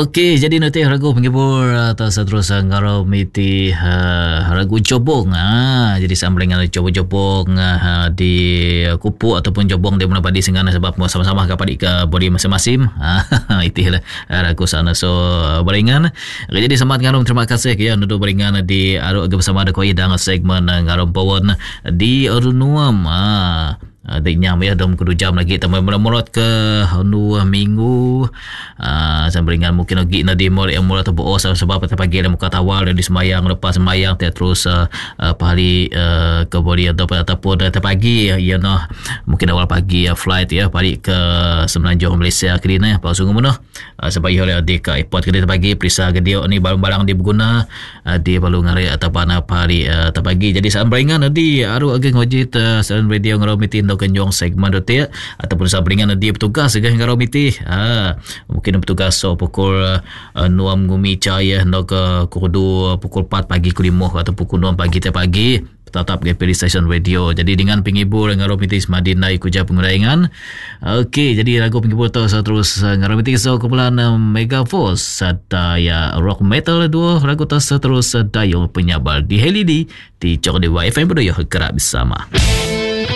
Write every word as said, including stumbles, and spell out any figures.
Okey, jadi nanti ragu penghibur atau seterusnya ngarau miti uh, ragu cobong. Ah, jadi sambling ada cobong-cobong uh, di kupu ataupun cobong di mana padi singana sebab sama-sama kapadi ke body masing-masing. Ah, itulah ragu sana so beringan. Okay, jadi semangat ngarum terima kasih ya untuk beringan di aru bersama ada koi dengan segmen ngarum pawon di Runuam. Ah, Dik nyam ya dalam kedua jam lagi tambah mula-mula ke dua minggu uh, sambringan mungkin lagi na di mall yang mula tu bo sebab pada pagi ada muka tawal dan di semayang lepas semayang dia terus uh, uh, pahali uh, ke body ataupun ataupun uh, pagi ya noh mungkin awal pagi uh, flight ya pagi ke Semenanjung Malaysia kini apa sungguh mono uh, sebab ia di ke airport kini pagi perisa gedio ni barang-barang di berguna uh, di balu ngari ataupun apa hari uh, pagi jadi sambringan di aru ageng wajit uh, saran radio ngaromitin kenjong segmen dote ataupun sabringan dia petugas ke ngaro miti ha mungkin petugas so pukul uh, nuam gumi caya nok uh, kudu pukul empat pagi ku lima atau pukul enam pagi te pagi tetap ke pilih stesen radio jadi dengan penghibur ngaro miti Madinah ikuja pengurangan okey jadi lagu penghibur tu terus ngaro miti so kumpulan uh, Mega Force serta ya rock metal dua lagu tu terus uh, dayo penyabar di Helidi di Cok Dewa F M berdua kerap bersama.